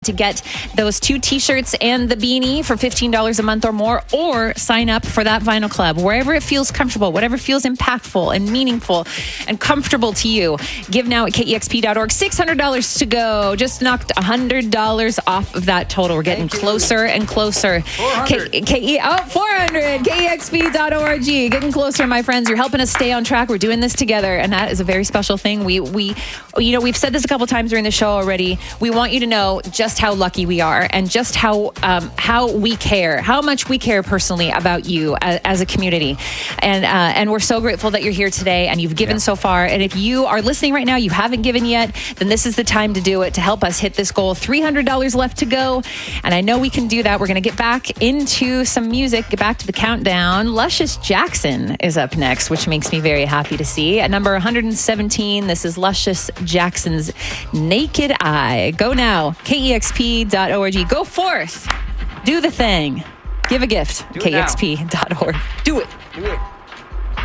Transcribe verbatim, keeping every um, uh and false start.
to get those two t-shirts and the beanie for fifteen dollars a month or more, or sign up for that vinyl club wherever it feels comfortable, whatever feels impactful and meaningful and comfortable to you. Give now at K E X P dot org. six hundred dollars to go. Just knocked one hundred dollars off of that total. We're getting closer and closer. K- K- oh, four hundred. K E X P dot org. Getting closer, my friends. You're helping us stay on track. We're doing this together, and that is a very special thing. We, we, you know, we've said this a couple times during the show already. We want you to know just how lucky we are, and just how um, how we care, how much we care personally about you as, as a community, and uh, and we're so grateful that you're here today and you've given yeah. so far. And if you are listening right now, you haven't given yet, then this is the time to do it to help us hit this goal. three hundred dollars left to go, and I know we can do that. We're going to get back into some music, get back to the countdown. Luscious Jackson is up next, which makes me very happy to see. At number one hundred seventeen, this is Luscious Jackson's Naked Eye. Go now, K E X P dot org. Go forth. Do the thing. Give a gift. K E X P dot org. Do it. Do it.